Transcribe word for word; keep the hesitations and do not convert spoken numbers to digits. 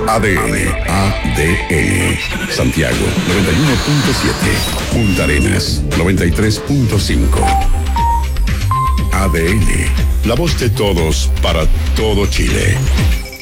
A D N. A D N. Santiago noventa y uno punto siete. Punta Arenas noventa y tres punto cinco. A D N. La voz de todos para todo Chile.